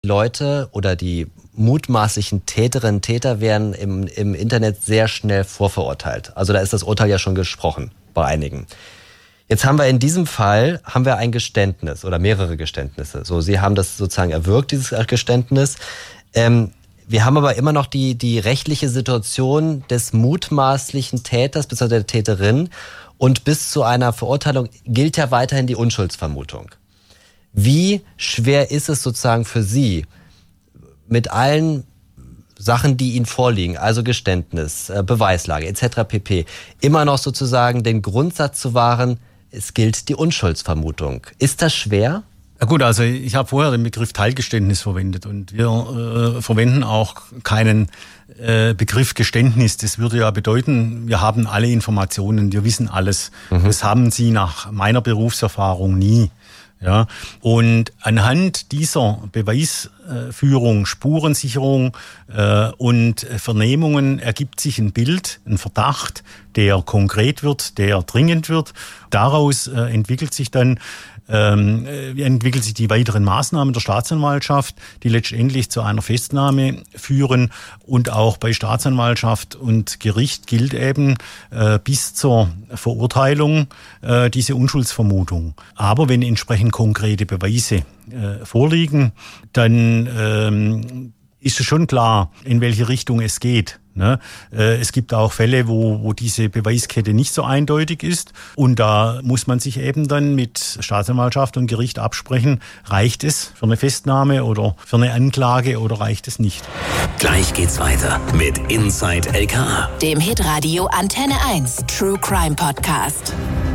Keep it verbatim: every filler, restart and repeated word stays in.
Leute oder die mutmaßlichen Täterinnen und Täter werden im, im Internet sehr schnell vorverurteilt. Also da ist das Urteil ja schon gesprochen bei einigen. Jetzt haben wir in diesem Fall haben wir ein Geständnis oder mehrere Geständnisse. So, Sie haben das sozusagen erwirkt, dieses Geständnis. Ähm, wir haben aber immer noch die, die rechtliche Situation des mutmaßlichen Täters bzw. der Täterin und bis zu einer Verurteilung gilt ja weiterhin die Unschuldsvermutung. Wie schwer ist es sozusagen für Sie, mit allen Sachen, die Ihnen vorliegen, also Geständnis, Beweislage et cetera pp., immer noch sozusagen den Grundsatz zu wahren, es gilt die Unschuldsvermutung. Ist das schwer? Ja gut, also ich habe vorher den Begriff Teilgeständnis verwendet und wir äh, verwenden auch keinen äh, Begriff Geständnis. Das würde ja bedeuten, wir haben alle Informationen, wir wissen alles. Mhm. Das haben Sie nach meiner Berufserfahrung nie. Ja, und anhand dieser Beweisführung, Spurensicherung äh, und Vernehmungen ergibt sich ein Bild, ein Verdacht, der konkret wird, der dringend wird. Daraus äh, entwickelt sich dann ähm, entwickelt sich die weiteren Maßnahmen der Staatsanwaltschaft, die letztendlich zu einer Festnahme führen. Und auch bei Staatsanwaltschaft und Gericht gilt eben äh, bis zur Verurteilung äh, diese Unschuldsvermutung. Aber wenn entsprechend konkrete Beweise äh, vorliegen, dann ähm, ist es schon klar, in welche Richtung es geht. Ne? Äh, es gibt auch Fälle, wo, wo diese Beweiskette nicht so eindeutig ist. Und da muss man sich eben dann mit Staatsanwaltschaft und Gericht absprechen, reicht es für eine Festnahme oder für eine Anklage oder reicht es nicht. Gleich geht's weiter mit Inside L K A, dem Hitradio Antenne eins True Crime Podcast.